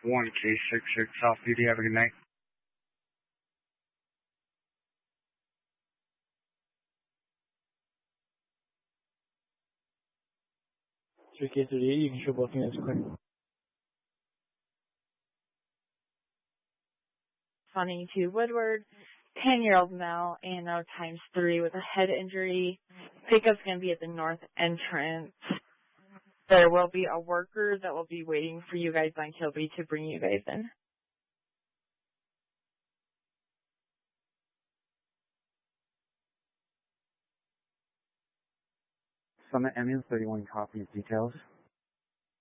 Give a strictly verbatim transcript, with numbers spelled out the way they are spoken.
one K six six South P D. Have a good night. three K thirty-eight, you can show both units quick. Responding to Woodward, ten-year-old male, and now times three with a head injury. Pickup's going to be at the north entrance. There will be a worker that will be waiting for you guys on Kilby to bring you guys in. Summit Ambulance thirty-one copies details.